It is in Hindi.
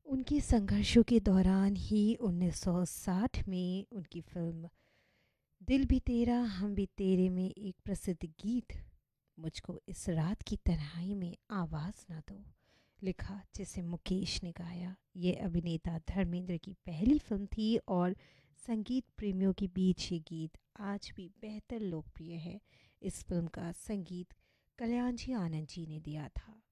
उनके संघर्षों के दौरान ही 1960 में उनकी फ़िल्म दिल भी तेरा हम भी तेरे में एक प्रसिद्ध गीत मुझको इस रात की तन्हाई में आवाज़ ना दो लिखा, जिसे मुकेश ने गाया। ये अभिनेता धर्मेंद्र की पहली फ़िल्म थी और संगीत प्रेमियों के बीच ये गीत आज भी बेहतर लोकप्रिय है। इस फिल्म का संगीत कल्याण जी आनंद जी ने दिया था।